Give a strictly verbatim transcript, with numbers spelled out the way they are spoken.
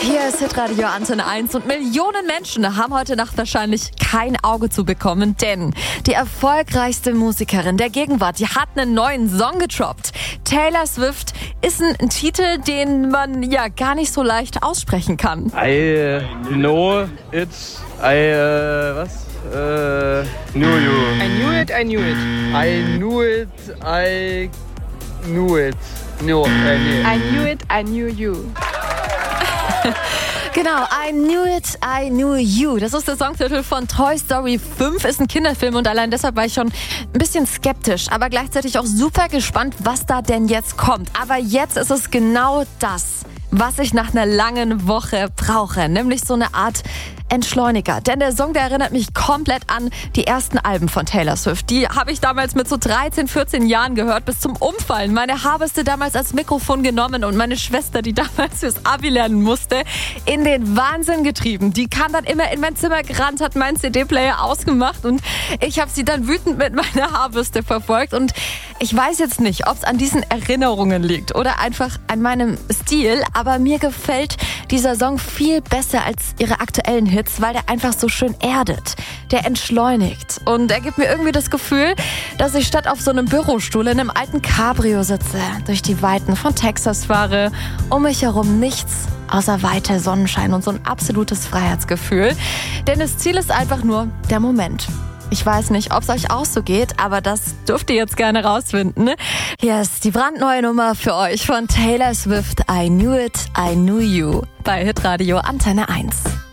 Hier ist Hitradio Antenne eins und Millionen Menschen haben heute Nacht wahrscheinlich kein Auge zu bekommen, denn die erfolgreichste Musikerin der Gegenwart, die hat einen neuen Song getroppt. Taylor Swift ist ein, ein Titel, den man ja gar nicht so leicht aussprechen kann. I know it, I, uh, was? Uh, knew you. I knew it, I knew it. I knew it, I knew it. No, äh, nee. I knew it, I knew you. Genau, I Knew It, I Knew You. Das ist der Songtitel von Toy Story fünf, ist ein Kinderfilm und allein deshalb war ich schon ein bisschen skeptisch, aber gleichzeitig auch super gespannt, was da denn jetzt kommt. Aber jetzt ist es genau das, was ich nach einer langen Woche brauche, nämlich so eine Art Entschleuniger. Denn der Song, der erinnert mich komplett an die ersten Alben von Taylor Swift. Die habe ich damals mit so dreizehn, vierzehn Jahren gehört, bis zum Umfallen. Meine Haarbürste damals als Mikrofon genommen und meine Schwester, die damals fürs Abi lernen musste, in den Wahnsinn getrieben. Die kam dann immer in mein Zimmer gerannt, hat meinen C D-Player ausgemacht und ich habe sie dann wütend mit meiner Haarbürste verfolgt. Und ich weiß jetzt nicht, ob es an diesen Erinnerungen liegt oder einfach an meinem Stil, aber mir gefällt dieser Song viel besser als ihre aktuellen Hits, weil der einfach so schön erdet. Der entschleunigt. Und er gibt mir irgendwie das Gefühl, dass ich statt auf so einem Bürostuhl in einem alten Cabrio sitze, durch die Weiten von Texas fahre, um mich herum nichts außer Weite, Sonnenschein und so ein absolutes Freiheitsgefühl. Denn das Ziel ist einfach nur der Moment. Ich weiß nicht, ob es euch auch so geht, aber das dürft ihr jetzt gerne rausfinden. Hier ist die brandneue Nummer für euch von Taylor Swift, I Knew It, I Knew You, bei Hitradio Antenne eins.